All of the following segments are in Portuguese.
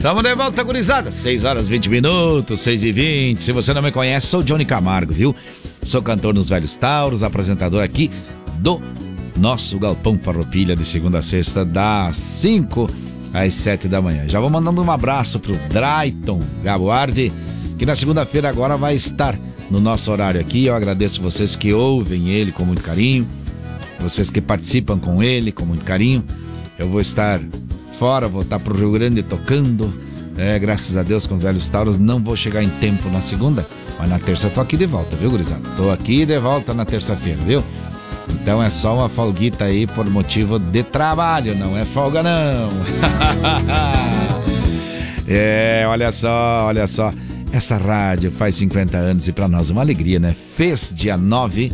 Tamo de volta, gurizada. 6 horas 20 minutos, 6h20. Se você não me conhece, sou Johnny Camargo, viu? Sou cantor nos Velhos Tauros, apresentador aqui do nosso Galpão Farroupilha, de segunda a sexta, das 5 às 7 da manhã. Já vou mandando um abraço pro Drayton Gabuardi, que na segunda-feira agora vai estar no nosso horário aqui. Eu agradeço vocês que ouvem ele com muito carinho, vocês que participam com ele com muito carinho. Eu vou estar fora, vou estar pro Rio Grande tocando, graças a Deus, com os Velhos Tauros. Não vou chegar em tempo na segunda, mas na terça eu tô aqui de volta, viu, gurizada? Tô aqui de volta na terça-feira, viu? Então é só uma folguita aí por motivo de trabalho, não é folga não. Olha só, essa rádio faz 50 anos e pra nós uma alegria, né? Fez dia 9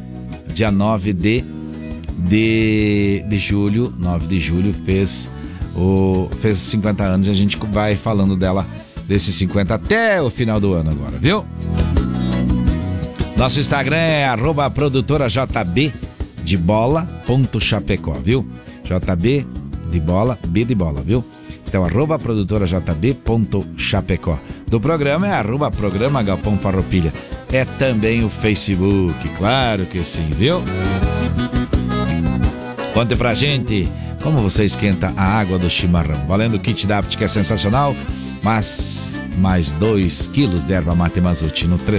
de julho, 9 de julho fez 50 anos, e a gente vai falando dela, desses 50 até o final do ano agora, viu? Nosso Instagram é @produtorajb de bola.chapecó, viu? JB de bola, B de bola, viu? Então, @produtorajb.chapecó. Do programa é @programa Galpão Farroupilha. É também o Facebook, claro que sim, viu? Conte pra gente como você esquenta a água do chimarrão. Valendo o kit Dapt, que é sensacional, mas mais 2 quilos de erva mate Mazuti no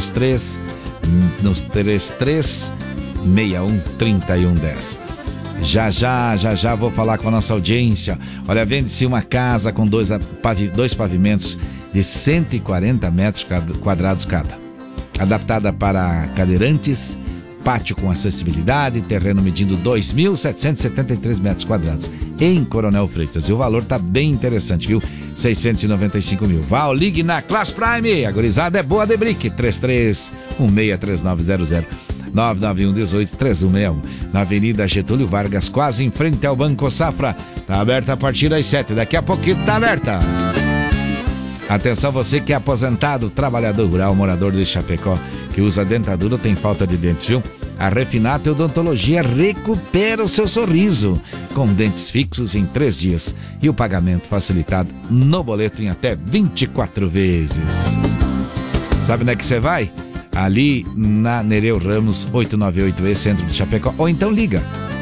33613110. Já vou falar com a nossa audiência. Olha, vende-se uma casa com dois pavimentos de 140 metros quadrados cada, adaptada para cadeirantes, pátio com acessibilidade, terreno medindo 2.773 metros quadrados em Coronel Freitas. E o valor tá bem interessante, viu? 695 mil. Vá, ligue na Class Prime. A gurizada é boa de brique. 33163900 991183161. Na Avenida Getúlio Vargas, quase em frente ao Banco Safra. Tá aberta a partir das 7. Daqui a pouquinho tá aberta. Atenção, você que é aposentado, trabalhador rural, morador de Chapecó, que usa dentadura ou tem falta de dentes, viu? A Refinato Odontologia recupera o seu sorriso, com dentes fixos em 3 dias e o pagamento facilitado no boleto em até 24 vezes. Sabe onde é que você vai? Ali na Nereu Ramos 898E, centro de Chapecó, ou então liga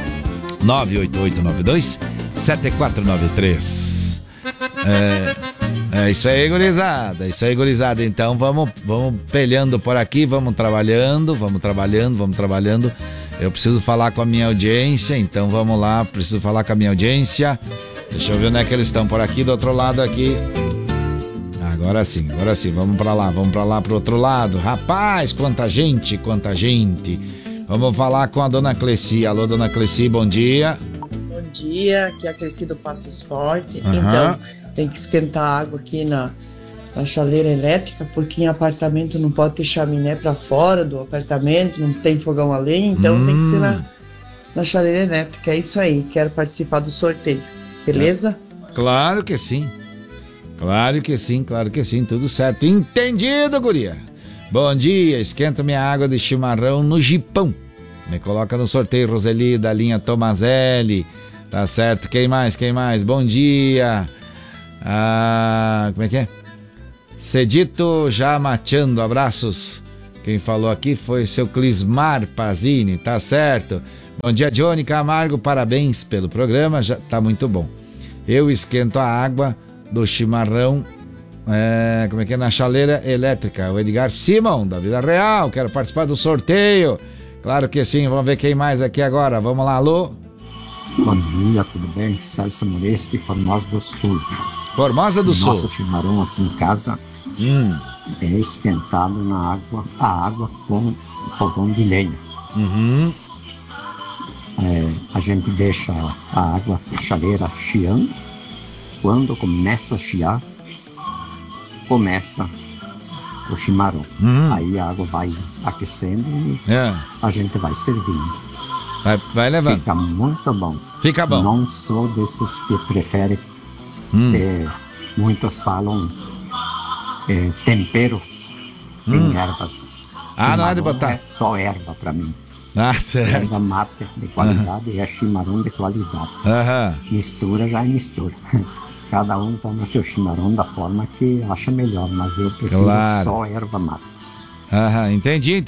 98892-7493. É isso aí, gurizada. Então vamos pelhando por aqui, vamos trabalhando. Eu preciso falar com a minha audiência, então vamos lá, preciso falar com a minha audiência. Deixa eu ver onde é que eles estão, por aqui, do outro lado aqui. Agora sim, vamos pra lá pro outro lado. Rapaz, quanta gente. Vamos falar com a dona Cleci. Alô, dona Cleci, bom dia. Bom dia, aqui é a Cleci do Passos Forte. Então, tem que esquentar a água aqui na chaleira elétrica, porque em apartamento não pode ter chaminé pra fora do apartamento, não tem fogão a lenha, então tem que ser na chaleira elétrica. É isso aí, quero participar do sorteio, beleza? Claro que sim, tudo certo. Entendido, guria. Bom dia, esquento minha água de chimarrão no Jipão. Me coloca no sorteio, Roseli, da linha Tomazelli. Tá certo, quem mais? Bom dia. Como é que é? Cedito já mateando, abraços. Quem falou aqui foi seu Clismar Pazini, tá certo. Bom dia, Johnny Camargo, parabéns pelo programa, já tá muito bom. Eu esquento a água do chimarrão, na chaleira elétrica. O Edgar Simon, da Vida Real, quero participar do sorteio. Claro que sim, vamos ver quem mais aqui agora. Vamos lá, alô? Bom dia, tudo bem? Celso Moreschi, Formosa do Sul. Formosa do Sul. Nosso chimarrão aqui em casa é esquentado a água com fogão de lenha. A gente deixa a água, a chaleira chiando. Quando começa a chiar, começa o chimarrão. Aí a água vai aquecendo e a gente vai servindo. Vai levando. Fica muito bom. Fica bom. Não sou desses que preferem, muitos falam temperos em ervas. Não é de botar. É só erva pra mim. Certo. Erva mate de qualidade e é chimarrão de qualidade. Mistura já é mistura. Cada um toma seu chimarrão da forma que acha melhor, mas eu prefiro só erva mate. Aham, entendi.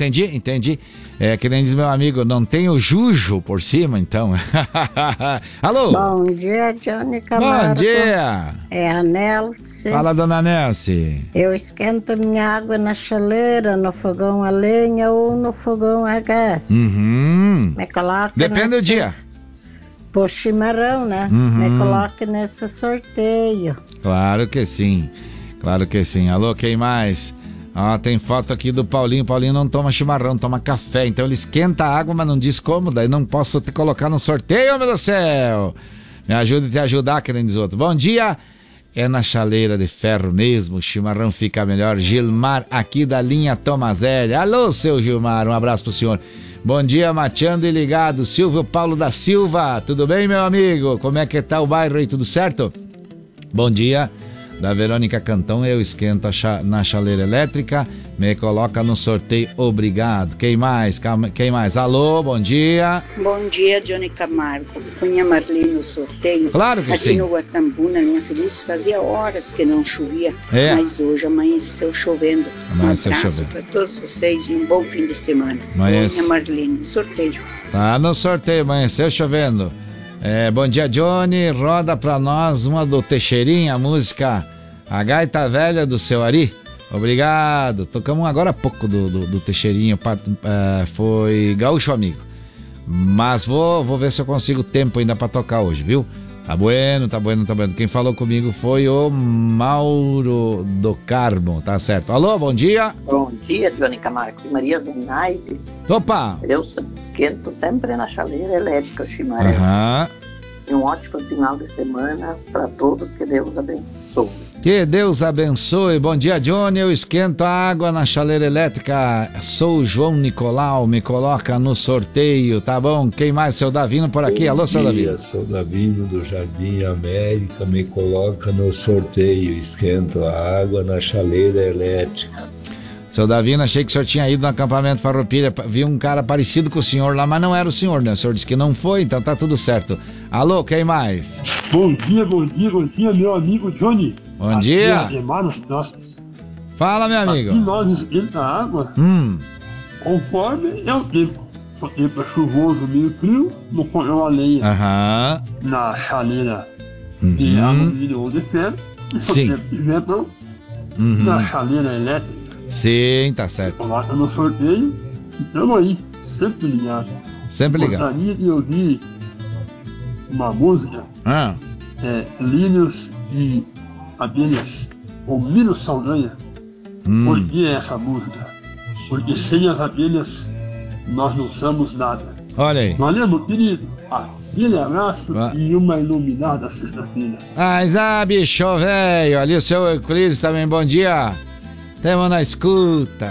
É que nem diz meu amigo, não tem o jujo por cima, então. Alô? Bom dia, Johnny Camargo. Bom dia. É a Nelce. Fala, dona Nelce. Eu esquento minha água na chaleira, no fogão a lenha ou no fogão a gás. Me coloca Depende do dia. Pô, chimarrão, né? Me coloca nesse sorteio. Claro que sim. Alô, quem mais? Tem foto aqui do Paulinho. Paulinho não toma chimarrão, toma café. Então ele esquenta a água, mas não diz como. Daí não posso te colocar no sorteio, meu Deus do céu. Me ajuda a te ajudar, querendo dizer outro. Bom dia. É na chaleira de ferro mesmo, o chimarrão fica melhor. Gilmar, aqui da linha Tomazelli. Alô, seu Gilmar, um abraço pro senhor. Bom dia, mateando e ligado. Silvio Paulo da Silva, tudo bem, meu amigo? Como é que tá o bairro aí, tudo certo? Bom dia. Da Verônica Cantão, eu esquento na chaleira elétrica, me coloca no sorteio, obrigado. Quem mais? Alô, bom dia. Bom dia, Johnny Camargo. Punha Marli no sorteio. Claro que sim. Aqui no Guatambu, na linha Feliz, fazia horas que não chovia, mas hoje amanheceu chovendo. Um abraço para todos vocês e um bom fim de semana. Punha Marli no sorteio. Tá no sorteio, amanheceu chovendo. Bom dia, Johnny. Roda pra nós uma do Teixeirinha, a música A Gaita Velha do Seu Ari. Obrigado. Tocamos agora há pouco do Teixeirinha. Foi Gaúcho Amigo. Mas vou ver se eu consigo tempo ainda pra tocar hoje, viu? Tá bueno. Quem falou comigo foi o Mauro do Carmo, tá certo. Alô, bom dia. Bom dia, Johnny Camargo e Maria Zenaide. Opa! Eu esquento sempre na chaleira elétrica o chimarrão. E um ótimo final de semana para todos, que Deus abençoe. Que Deus abençoe. Bom dia, Johnny. Eu esquento a água na chaleira elétrica. Sou o João Nicolau. Me coloca no sorteio, tá bom? Quem mais? Seu Davino por aqui. Alô, seu Davino. Sou Davino do Jardim América. Me coloca no sorteio. Esquento a água na chaleira elétrica. Seu Davino, achei que o senhor tinha ido no acampamento Farroupilha. Vi um cara parecido com o senhor lá, mas não era o senhor, né? O senhor disse que não foi, então tá tudo certo. Alô, quem mais? Bom dia, meu amigo Johnny. Bom dia. Fala, meu amigo. Aqui nós esquentamos a água conforme é o tempo. Se o tempo é chuvoso, meio frio, no fogão a lenha. Na chaleira de alumínio ou de ferro. Se o tempo estiver bom, na chaleira elétrica. Sim, tá certo. Coloca no sorteio e estamos aí, sempre ligado. Gostaria de ouvir uma música. Lírios e Abelhas, ou Miro Saldanha. Por que essa música? Porque sem as abelhas nós não somos nada. Olha aí. Valeu, meu querido. Aquele abraço e uma iluminada sexta-feira. Bicho velho. Ali o seu Euclides também, bom dia. Temos na escuta.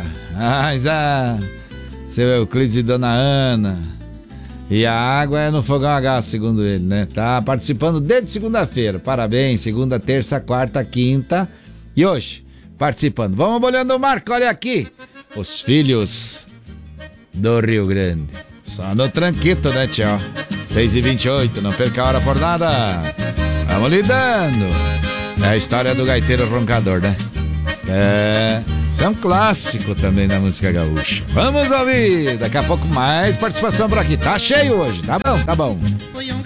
Seu Euclides e dona Ana. E a água é no fogão a gás, segundo ele, né? Tá participando desde segunda-feira. Parabéns, segunda, terça, quarta, quinta e hoje, participando. Vamos olhando o Marco, olha aqui. Os filhos do Rio Grande. Só no tranquito, né, tchau? 6h28, não perca a hora por nada. Vamos lidando. É a história do gaiteiro roncador, né? Isso é um clássico também da música gaúcha. Vamos ouvir, daqui a pouco mais participação por aqui. Tá cheio hoje, tá bom, tá bom.